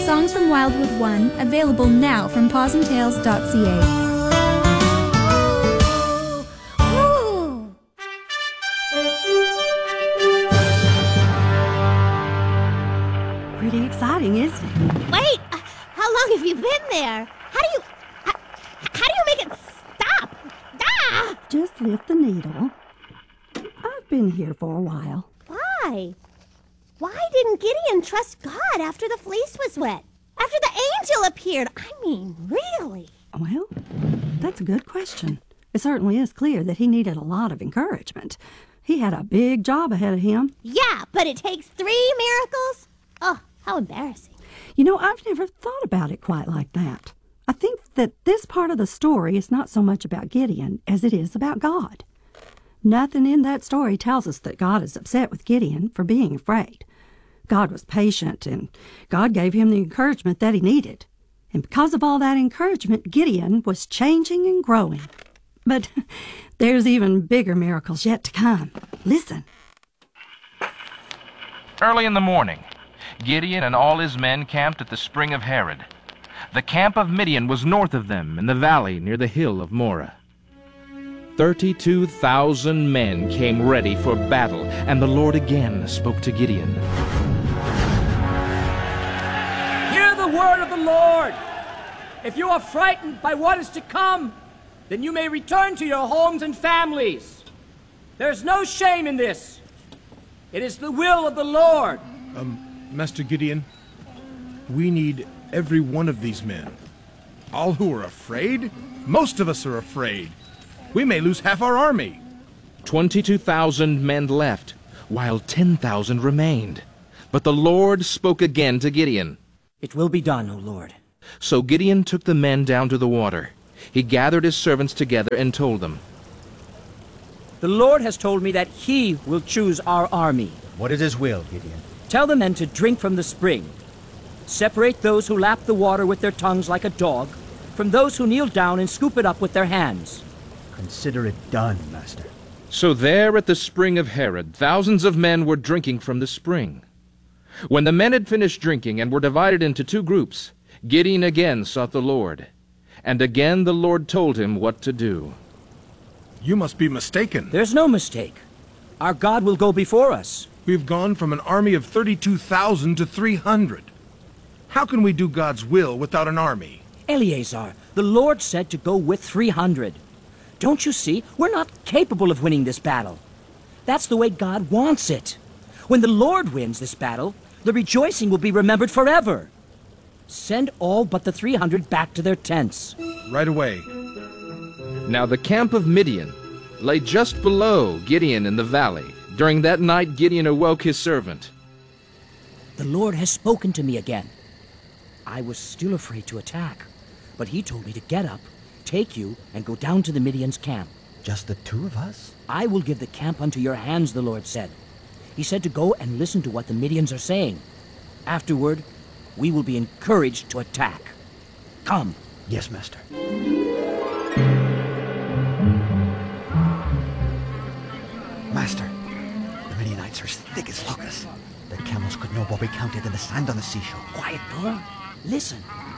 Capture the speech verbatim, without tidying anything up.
Songs from Wildwood one, available now from paws and tales dot c a. Pretty exciting, isn't it? Wait! Uh, how long have you been there? How do you... How, how do you make it stop? Ah! Just lift the needle. I've been here for a while. Why? Why didn't Gideon trust God after the fleece was wet? After the angel appeared? I mean, really? Well, that's a good question. It certainly is clear that he needed a lot of encouragement. He had a big job ahead of him. Yeah, but it takes three miracles? Oh, how embarrassing. You know, I've never thought about it quite like that. I think that this part of the story is not so much about Gideon as it is about God. Nothing in that story tells us that God is upset with Gideon for being afraid. God was patient, and God gave him the encouragement that he needed. And because of all that encouragement, Gideon was changing and growing. But there's even bigger miracles yet to come. Listen. Early in the morning, Gideon and all his men camped at the spring of Harod. The camp of Midian was north of them in the valley near the hill of Moreh. Thirty-two thousand men came ready for battle, and the Lord again spoke to Gideon. Hear the word of the Lord! If you are frightened by what is to come, then you may return to your homes and families. There's no shame in this. It is the will of the Lord. Um, Master Gideon, we need every one of these men. All who are afraid? Most of us are afraid. We may lose half our army. Twenty-two thousand men left, while ten thousand remained. But the Lord spoke again to Gideon. It will be done, O Lord. So Gideon took the men down to the water. He gathered his servants together and told them, The Lord has told me that he will choose our army. What is his will, Gideon? Tell the men to drink from the spring. Separate those who lap the water with their tongues like a dog from those who kneel down and scoop it up with their hands. Consider it done, Master. So there at the spring of Harod, thousands of men were drinking from the spring. When the men had finished drinking and were divided into two groups, Gideon again sought the Lord. And again the Lord told him what to do. You must be mistaken. There's no mistake. Our God will go before us. We've gone from an army of thirty-two thousand to three hundred. How can we do God's will without an army? Eleazar, the Lord said to go with three hundred. Don't you see? We're not capable of winning this battle. That's the way God wants it. When the Lord wins this battle, the rejoicing will be remembered forever. Send all but the three hundred back to their tents. Right away. Now the camp of Midian lay just below Gideon in the valley. During that night Gideon awoke his servant. The Lord has spoken to me again. I was still afraid to attack, but he told me to get up, take you, and go down to the Midian's camp. Just the two of us? I will give the camp unto your hands, the Lord said. He said to go and listen to what the Midians are saying. Afterward, we will be encouraged to attack. Come. Yes, Master. Master, the Midianites are as thick as locusts. The camels could no more be counted than the sand on the seashore. Quiet, boy. Listen.